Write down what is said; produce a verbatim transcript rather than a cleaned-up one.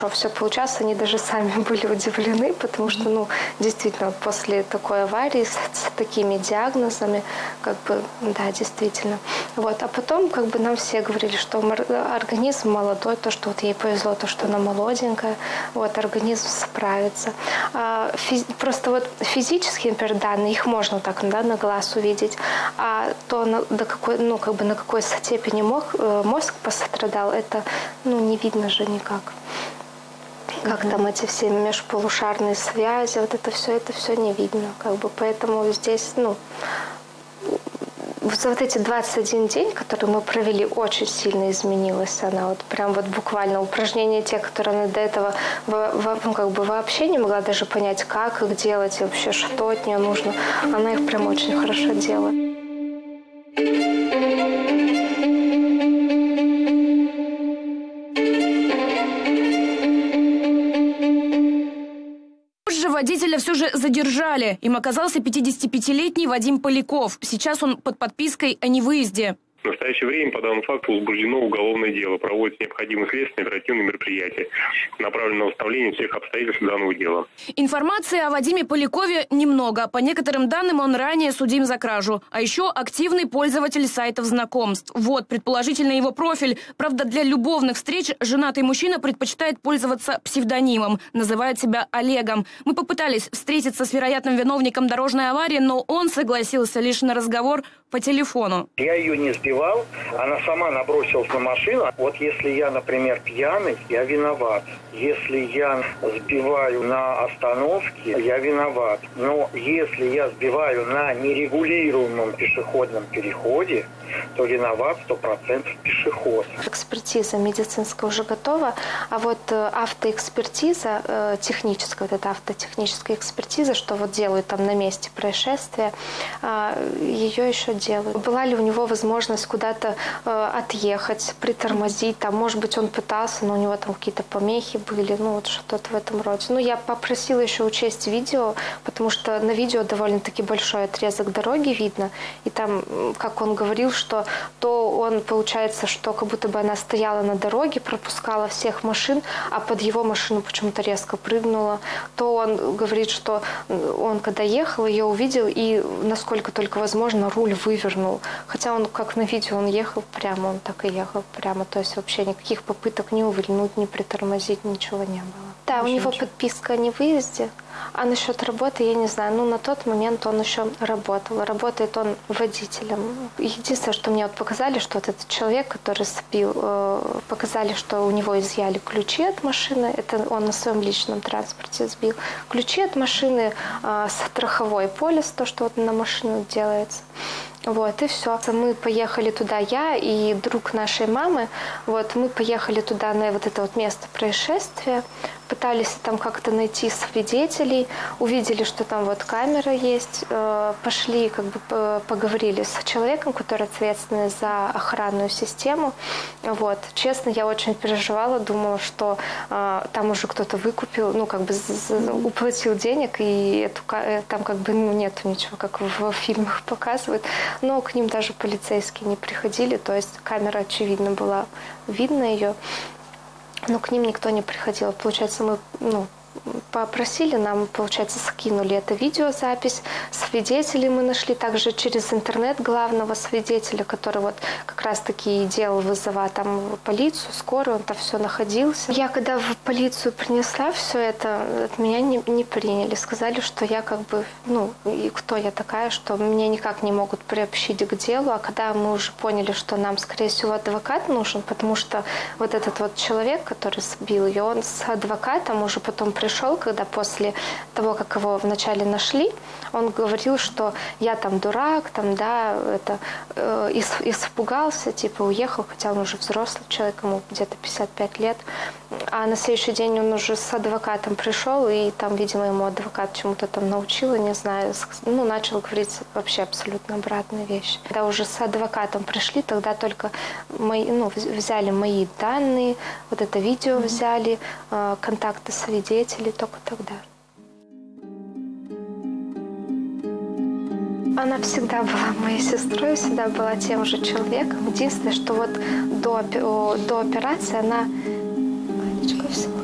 Все получалось, они даже сами были удивлены, потому что, ну, действительно, после такой аварии с, с такими диагнозами, как бы, да, действительно. Вот. А потом, как бы, нам все говорили, что организм молодой, то, что вот ей повезло, то, что она молоденькая, вот, организм справится. А физ... Просто вот физические, например, данные, их можно так, да, на глаз увидеть, а то, на, до какой, ну, как бы, на какой степени мозг, мозг пострадал, это, ну, не видно же никак. Как там эти все межполушарные связи, вот это все, это все не видно. Как бы, поэтому здесь, ну, за вот эти двадцать один день, которые мы провели, очень сильно изменилась она. Вот прям вот буквально упражнения те, которые она до этого ну, как бы вообще не могла даже понять, как их делать и вообще, что от нее нужно. Она их прям очень хорошо делает. Водителя все же задержали. Им оказался пятидесятипятилетний Вадим Поляков. Сейчас он под подпиской о невыезде. В настоящее время по данному факту возбуждено уголовное дело. Проводятся необходимые следственные оперативные мероприятия, направленные на восстановление всех обстоятельств данного дела. Информации о Вадиме Полякове немного. По некоторым данным, он ранее судим за кражу. А еще активный пользователь сайтов знакомств. Вот, предположительно, его профиль. Правда, для любовных встреч женатый мужчина предпочитает пользоваться псевдонимом. Называет себя Олегом. Мы попытались встретиться с вероятным виновником дорожной аварии, но он согласился лишь на разговор по телефону. Я ее не сбивал, она сама набросилась на машину. Вот если я, например, пьяный, я виноват. Если я сбиваю на остановке, я виноват. Но если я сбиваю на нерегулируемом пешеходном переходе, то виноват сто процентов пешеход. Экспертиза медицинская уже готова, а вот автоэкспертиза, техническая, вот эта автотехническая экспертиза, что вот делают там на месте происшествия, ее еще делают. Была ли у него возможность куда-то отъехать, притормозить, там, может быть, он пытался, но у него там какие-то помехи были, ну вот что-то в этом роде. Ну, я попросила еще учесть видео, потому что на видео довольно-таки большой отрезок дороги видно, и там, как он говорил, что то он, получается, что как будто бы она стояла на дороге, пропускала всех машин, а под его машину почему-то резко прыгнула. То он говорит, что он, когда ехал, ее увидел и, насколько только возможно, руль вывернул. Хотя он, как на видео, он ехал прямо, он так и ехал прямо. То есть вообще никаких попыток ни увильнуть, ни притормозить, ничего не было. Да, у него ничего. Подписка о невыезде. А насчет работы, я не знаю. Ну, на тот момент он еще работал. Работает он водителем. Единственное, что мне вот показали, что вот этот человек, который сбил, показали, что у него изъяли ключи от машины. Это он на своем личном транспорте сбил. Ключи от машины, страховой полис, то, что вот на машину делается. Вот, и все. Мы поехали туда, я и друг нашей мамы. Вот, мы поехали туда, на вот это вот место происшествия. Пытались там как-то найти свидетелей. Увидели, что там вот камера есть. Пошли, как бы поговорили с человеком, который ответственный за охранную систему. Вот. Честно, я очень переживала, думала, что там уже кто-то выкупил, ну, как бы уплатил денег, и эту, там как бы ну, нету ничего, как в фильмах показывают. Но к ним даже полицейские не приходили, то есть камера, очевидно, была, видно ее, но к ним никто не приходил. Получается, мы, ну, попросили, нам, получается, скинули эту видеозапись. Свидетелей мы нашли также через интернет главного свидетеля, который вот как раз-таки делал вызова там полицию, скорую, он там все находился. Я когда в полицию принесла все это, от меня не, не приняли. Сказали, что я как бы, ну, и кто я такая, что меня никак не могут приобщить к делу. А когда мы уже поняли, что нам, скорее всего, адвокат нужен, потому что вот этот вот человек, который сбил ее, он с адвокатом уже потом пришел, когда после того, как его вначале нашли, он говорил, что я там дурак, там, да, это, э, испугался, типа уехал, хотя он уже взрослый человек, ему где-то пятьдесят пять лет. А на следующий день он уже с адвокатом пришел, и там, видимо, ему адвокат чему-то там научил, не знаю, ну, начал говорить вообще абсолютно обратные вещи. Когда уже с адвокатом пришли, тогда только мои, ну, взяли мои данные, вот это видео mm-hmm. взяли, э, контакты свидетелей, только тогда. Она всегда была моей сестрой, всегда была тем же человеком. Единственное, что вот до, до операции она... Анечка, все.